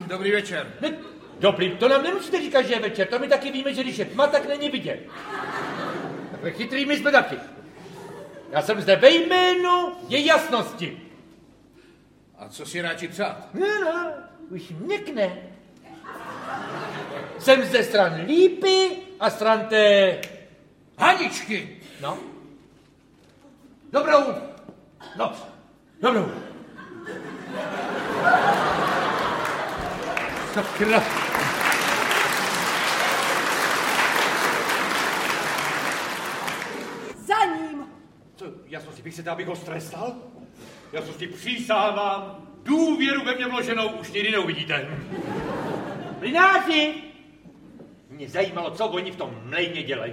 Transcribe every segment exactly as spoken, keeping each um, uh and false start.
Dobrý večer. Ne, dobrý, to nám nemusíte říkat, že je večer. To my taky víme, že když je tma, tak není vidět. Takhle chytrý my jsme taky. Já jsem zde ve jménu je jasnosti. A co si radši přát? No, no, už měkne. Jsem zde stran Lípy a stran té... Haničky! No. Dobrou noc. Dobrou. Sakra. Za ním. Co, jasnosti bych se abych ho strestal? Jasnosti přísahám, důvěru ve mě vloženou už nikdy neuvidíte. Mlynáři! Mě zajímalo, co oni v tom mlejně dělají.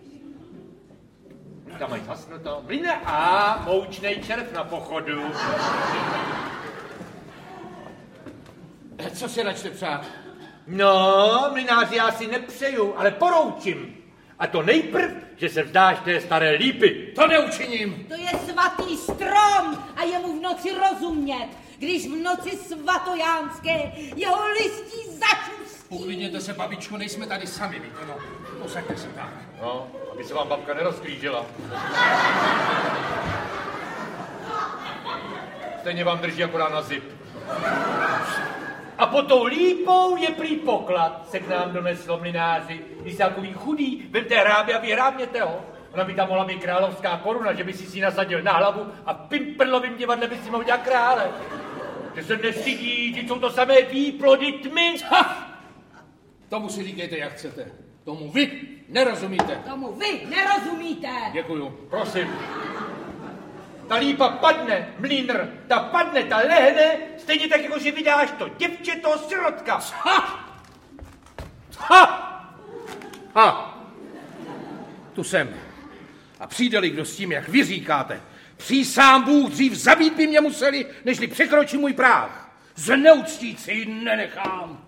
Tam mají zasnuto. Mlyne a moučnej červ na pochodu. Co si radši přát? No, mlynáři, já si nepřeju, ale poroučím. A to nejprv, že se vzdáš té staré Lípy. To neučiním. To je svatý strom a je mu v noci rozumět, když v noci svatojánské jeho listí začustí. Uklidněte se, babičko, nejsme tady sami, víte, no. Posaďte se tak. No, aby se vám babka nerozklížila. Stejně vám drží akorát na zip. A pod tou Lípou je prý poklad, se k nám doneslo mlynáři. Když jste takový chudý, vemte hrábě a vyhrábněte ho. Ona by tam mohla být královská koruna, že by si si nasadil na hlavu a v Pimperlovým divadle by si mohl dělat krále. Že se nestydí, že jsou to samé výplody tmy. Ha! Tomu si říkejte, jak chcete. Tomu vy nerozumíte. Tomu vy nerozumíte. Děkuju. Prosím. Ta Lípa padne, mlýnr, ta padne, ta lehne, stejně tak, jako že vydáš to děvče, toho sirotka. Ha! Ha! Ha! Tu jsem. A přijde-li kdo s tím, jak vy říkáte, přísám Bůh, dřív zabít by mě museli, nežli překročí můj práh. Zneuctít si ji nenechám.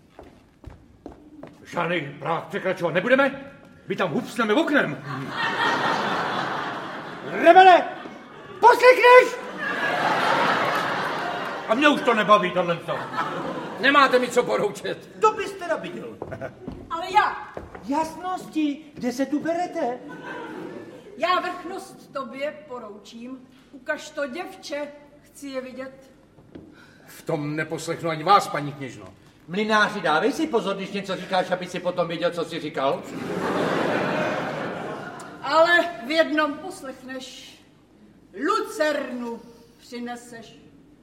Žádný práh překračovat nebudeme? My tam hupsneme oknem. Rebele! Poslechneš? A mě už to nebaví, tohle to. Nemáte mi co poroučet. To byste nabídl. Ale já, Jasnosti, kde se tu berete? já vrchnost tobě poroučím. Ukaž to děvče, chci je vidět. V tom neposlechnu ani vás, paní kněžno. Mlynáři, dávej si pozor, když něco říkáš, aby si potom věděl, co jsi říkal. Ale v jednom poslechneš. Lucernu přineseš.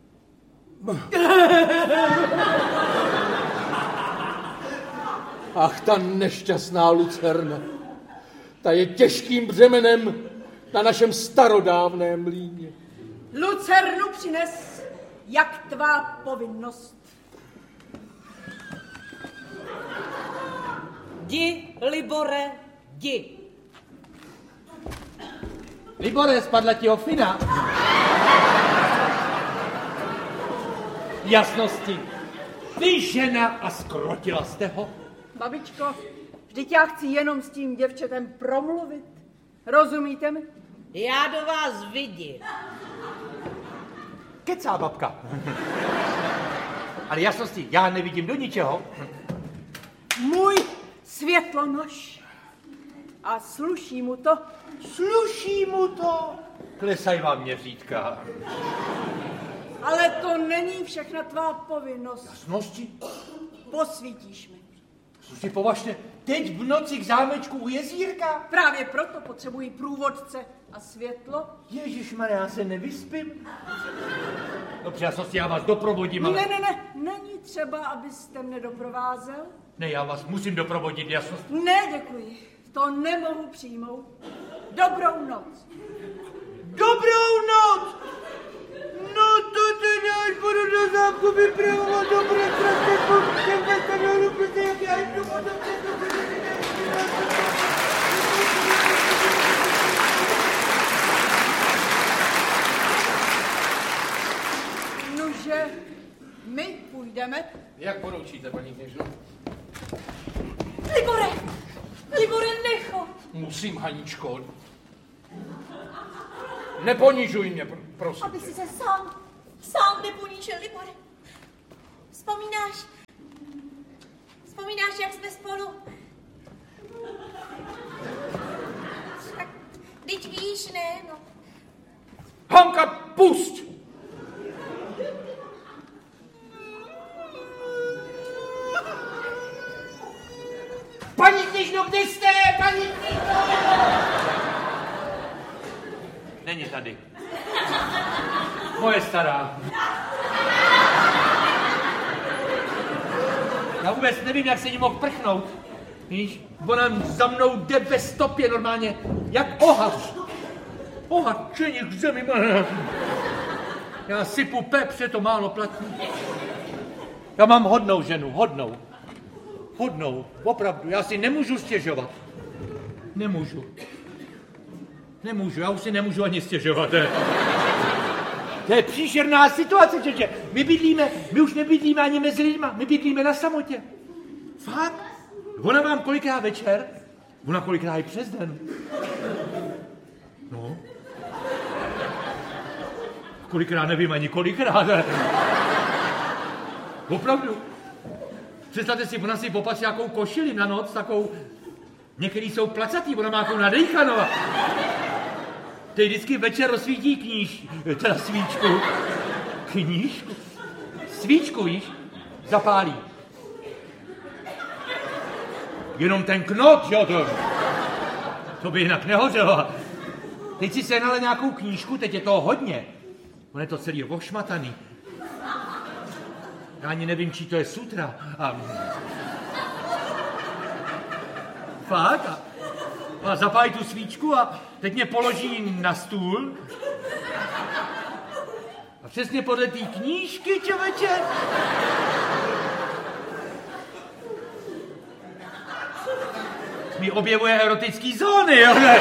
Ach, ta nešťastná lucerna. Ta je těžkým břemenem na našem starodávném mlýně. Lucernu přines, jak tvá povinnost. Jdi, Libore, jdi. Libore, spadla ti ofina. Jasnosti. Ty žena a skrotila jste ho? Babičko, vždyť já chci jenom s tím děvčetem promluvit. Rozumíte mi? Já do vás vidím. Kecá babka. Ale jasnosti, já nevidím do ničeho. Můj světlonož. A sluší mu to. Sluší mu to. Klesaj vám měřítka. Ale to není všechna tvá povinnost. Jasnosti? Posvítíš mi. Sluší považte, teď v noci k zámečku u jezírka? Právě proto potřebuji průvodce a světlo. Ježišmarja, já se nevyspím. Dobře, jasnosti, já vás doprovodím, ale... Ne, ne, ne, není třeba, abyste mne doprovázel. Ne, já vás musím doprovodit, jasnosti. Ne, děkuji. To nemohu přijmout. Dobrou noc. Dobrou noc! No to teda, až budu do zámku vypravovat dobré krásné poučky, bez toho protože jak já jdu potom to Nuže, my půjdeme. Jak poroučíte, paní kněžno? Libore, Libore, necho. Musím, Haničko. Neponižuj mě, pr- prosím. Aby si se sám, sám neponížil, Libore. Vzpomínáš, Vzpomínáš, jak jsme spolu? Tak, teď víš, ne? No. Honka, pusť! Paní kněžno, kde jste? Paní kněžno! Není tady. Moje stará. Já vůbec nevím, jak se jí mohl prchnout. Víš, ona za mnou jde ve stopě normálně, jak ohač. Ohačeník v zemi. Já sypu pepře, to málo platí. Já mám hodnou ženu, hodnou. Hodnou, opravdu, já si nemůžu stěžovat. Nemůžu. Nemůžu, já už si nemůžu ani stěžovat. To je příšerná situace, čeče. My bydlíme, my už nebydlíme ani mezi lidma, my bydlíme na samotě. Fakt? Ona vám kolikrát večer, ona kolikrát i přes den. No. Kolikrát nevím ani kolikrát. Opravdu. Představte si, ona si popatří nějakou košili na noc, takovou, některý jsou placatý, ona má takovou nadejchanou. Teď vždycky večer rozsvítí kníž, teda svíčku. Knížku? Svíčku, víš, zapálí. Jenom ten knot, jo, to, to by jinak nehořelo. Teď si sehnala nějakou knížku, teď je toho hodně. On je to celý ošmataný. Já ani nevím, čí to je sutra. A... Fakt? A, a zapálí tu svíčku a teď mě položí na stůl. A přesně podle té knížky, čověče. Mi objevuje erotický zóny, jo, ne?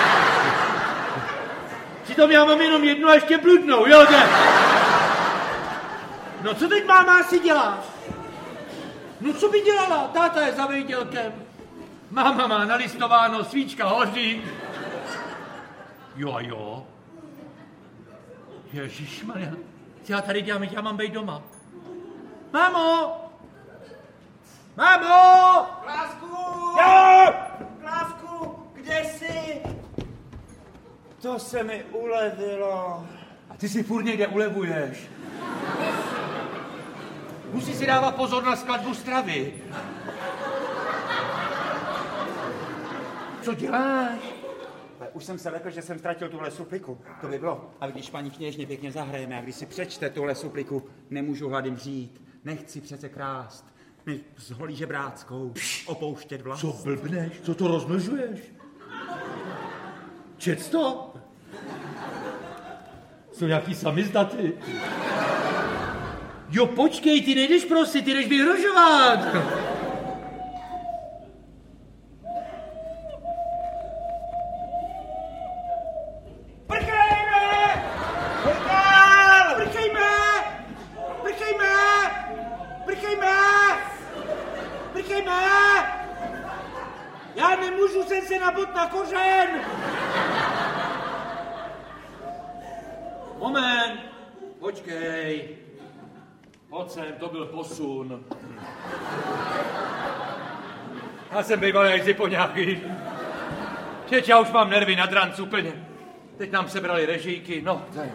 Přitom já mám jenom jednu a ještě bludnou, jo, ne? No co teď máma asi dělá? No co by dělala? Táta je za vejdělkem. Máma má nalistováno, svíčka hoří. Jo a jo. Ježišmarja. Co já tady dělám, já mám být doma. Mámo! Mámo! Klásku! Jo! Klásku, kde jsi? To se mi ulevilo. A ty si furt někde ulevuješ. Musí si dávat pozor na skladbu stravy. Co děláš? Už jsem se lekl, že jsem ztratil tuhle supliku. To by bylo. A když paní kněžně pěkně zahrajeme a když si přečte tuhle supliku, nemůžu hlady mřít. Nechci přece krást. My s holí žebráckou opouštět vlast. Co blbneš? Co to rozmlžuješ? Čec to? Jsou nějaký samizdaty. Jo, počkej, ty nejdeš prosit, ty jdeš vyhrožovat. Prchejme! Prchal! Prchejme! Prchejme! Prchejme! Prchejme! Já nemůžu sem se nabot na kořen! Moment, počkej. Pojď sem, to byl posun. Já jsem býval jak si po nějaký. Čeč, já už mám nervy na dranc úplně. Teď nám sebrali režijky, no. Tady.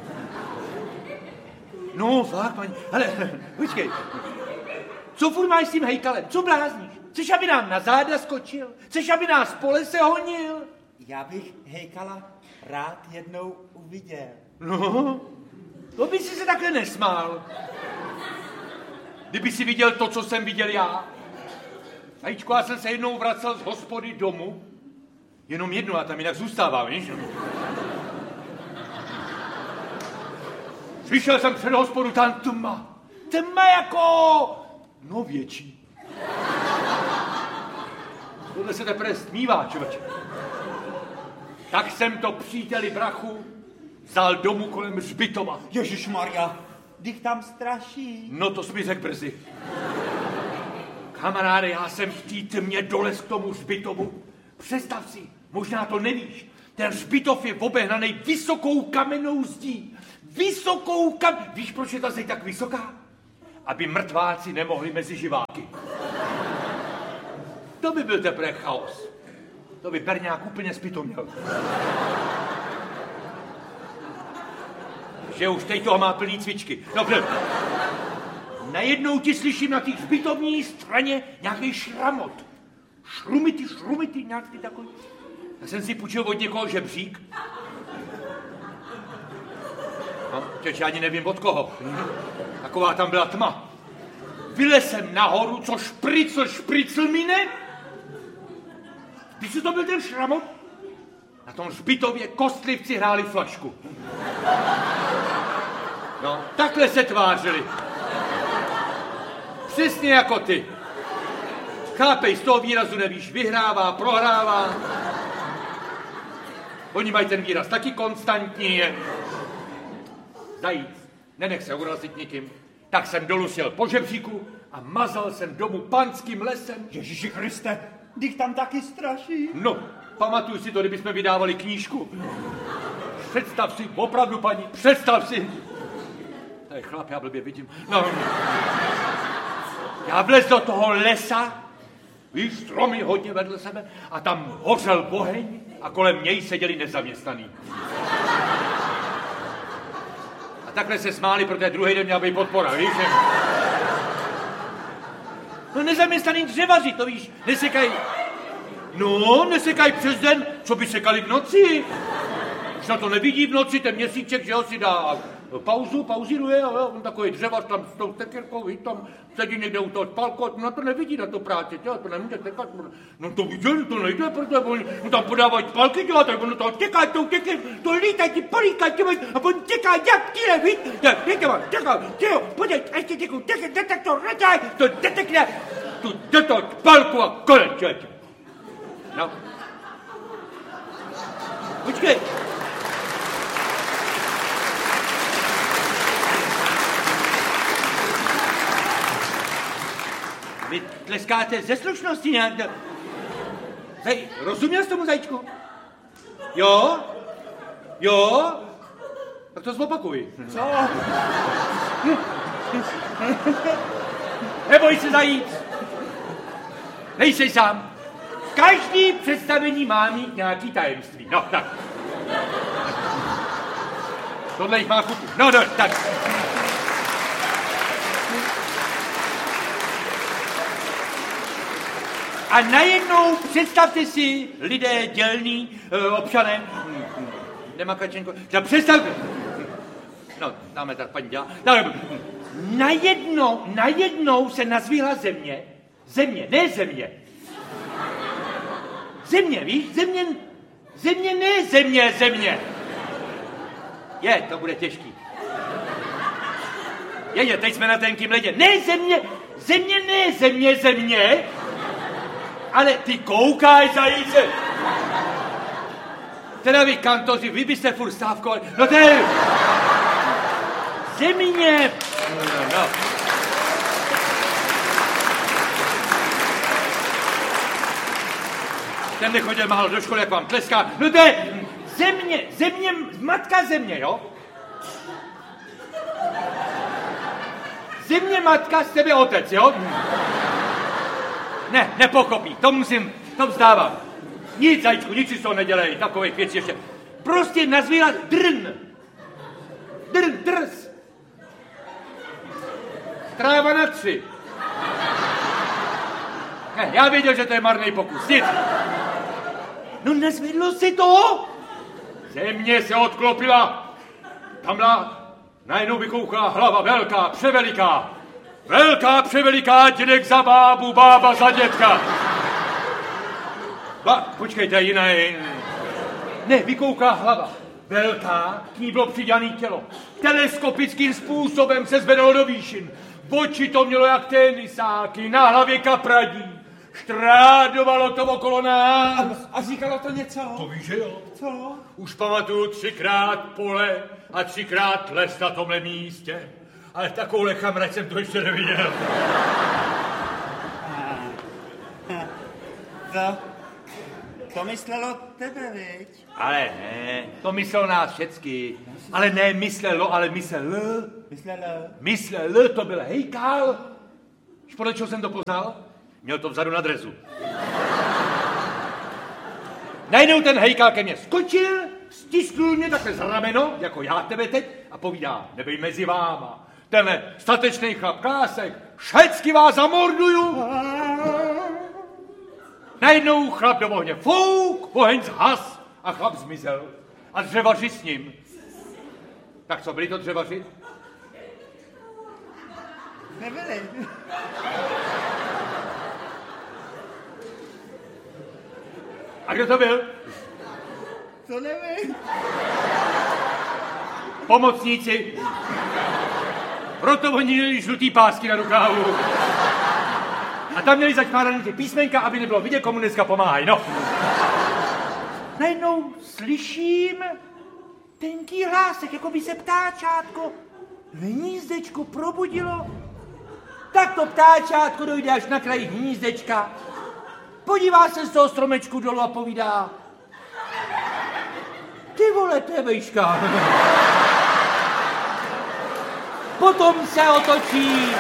No, fakt, paní, ale počkej. Co furt máš s tím hejkalem? Co blázníš? Chceš, aby nám na záda skočil? Chceš, aby nás po lese honil? Já bych hejkala rád jednou uviděl. No, to by si se takhle nesmál. Kdyby si viděl to, co jsem viděl já. Ajíčko, já jsem se jednou vracel z hospody domů. Jenom jednou, a tam jinak zůstávám, víš? Slyšel jsem před hospodu tam tma. Tma jako... no větší. Tohle se teprve stmívá, člověče. Tak jsem to příteli brachu vzal domů kolem hřbitova. Ježišmarja, dych tam straší. No to jsi mi řekl brzy. Kamaráde, já jsem v té tmě dolez k tomu hřbitovu. Představ si, možná to nevíš, ten hřbitov je obehnaný vysokou kamennou zdí. Vysokou kam... Víš, proč je ta zeď tak vysoká? Aby mrtváci nemohli mezi živáky. To by byl teprve chaos. To by Berňák úplně zpytoměl. Že už teď toho má plný cvičky. Dobře. Najednou ti slyším na té zbytovní straně nějaký šramot. Šrumity, šrumity, nějaký takový. Já jsem si půjčil od někoho žebřík. No, těč, já ani nevím od koho. Taková tam byla tma. Vylez jsem nahoru, co špricl, špricl mine. Víš, co to byl ten šramot? Na tom zbytově kostlivci hráli flašku. No, takhle se tvářili. Přesně jako ty. Chápej, z toho výrazu nevíš, vyhrává, prohrává. Oni mají ten výraz taky konstantní. Zajíc, nenech se urazit nikým. Tak jsem dolů sjel po žebříku a mazal jsem domů panským lesem. Ježíši Kriste, když tam taky straší. No, pamatuju si to, kdybychom vydávali knížku. Představ si, opravdu paní, představ si. To je chlap, já blbě vidím. No. Já vlez do toho lesa, víš, stromy hodně vedle sebe, a tam hořel oheň a kolem něj seděli nezaměstnaný. A takhle se smáli, protože druhý den měla být podpora, víš? No nezaměstnaný dřevaři, to víš, nesekají. No, nesekají přes den, co by sekali v noci. Už na to nevidí v noci, ten měsíček, že ho si dá pauzu, pauzíruje, jo, on takový dřevař tam s tou tekirkou, víš, tam sedí někde u toho spálku, na to nevidí, na to práci, jo, to nemůže tekat. No to viděl, to nejde, protože oni mu tam podávají spálky, jo, tak ono to těká, to těká, to lítají, ti políkají, a on těká, jak tíle, víš, těká, těká, těká, podej, ještě těkou, těká, detektor, reťaj, to detekne, tu do toho spálku a konec, člověče. No. Počkej. Vy tleskáte ze slušnosti nějak. Zaj, rozuměl jsi tomu, zajíčku? Jo? Jo? Tak to zopakuj. Co? Neboj se, zajíc. Nejsej sám. Každý představení má mít nějaký tajemství. No, tak. Tohle jich má chuť. No, no, tak. A najednou představte si, lidé dělní, občané, Nemakačenko, představte, no, dáme tak, paní dělá, najednou, najednou se nazvíla země, země, ne země, země, víš, země, země, ne země, země. Je, to bude těžký. Je, je, teď jsme na tenkým ledě. Ne země, země, ne země, země, ale ty koukáš, zajíce. Teda vy kantoři, vy byste furt stávkovali. No to je... Země. No, no, no. Ten nechodil málo do školy, jak vám tleská. No to je země, země, matka země, jo? Země, matka, z tebe otec, jo? Ne, nepochopí, to musím, to vzdávám. Nic, zajíčku, nic si z toho nedělej, takových věcí ještě. Prostě nazvíla drn. Drn, drs. Tráva na tři. Ne, já věděl, že to je marný pokus, nic. No nezvedlo si to? Země se odklopila. Tamhle najednou vykouchá hlava velká, převeliká. Velká, převeliká, dědek za bábu, bába za dětka. Ba, počkejte, jiné. Ne, vykouká hlava. Velká, k ní bylo přidělané tělo. Teleskopickým způsobem se zvedalo do výšin. Oči to mělo jak tenisáky, na hlavě kapradí. Štrádovalo to okolo nás. A, a říkalo to něco? To víš, že jo? Co? Už pamatuju třikrát pole a třikrát les na tomhle místě. Ale takovouhle chamrať jsem to ještě neviděl. To, to myslelo tebe, viď? Ale ne, to myslelo nás všecky. Ale ne myslelo, ale myslel. Myslelo? Myslel, to byl hejkal. Víš, podle čeho jsem to poznal? Měl to vzadu na drezu. Najednou ten hejkal ke mně skočil, stisknul mě takhle za rameno, jako já tebe teď, a povídá, nebej mezi váma. Tenhle statečný chlap Klásek, všecky vás zamorduju. Najednou chlap do ohně fouk, oheň zhas a chlap zmizel. A dřevaři s ním. Tak co, byli to dřevaři? Nebyli. A kdo to byl? To nevím. Pomocníci. Proto oni měli žlutý pásky na rukávu. A tam měli začmáraný ty písmenka, aby nebylo vidět, komu dneska pomáhají, no. Najednou slyším tenký hlásek, jako by se ptáčátko v hnízdečku probudilo. Tak to ptáčátko dojde až na kraji hnízdečka, podívá se z toho stromečku dolů a povídá: ty vole, to je vejška. Potom se otočí.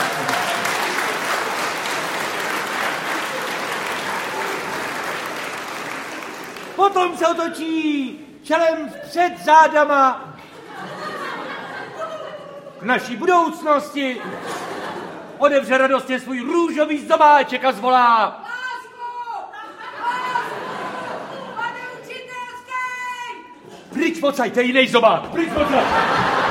Potom se otočí čelem vpřed zádama k naší budoucnosti. Otevře radostně svůj růžový zobáček a zvolá: Lásku! Lásku! Pane učitelský! Pryč pocaj, to je jiný zobák. Pryč pocaj.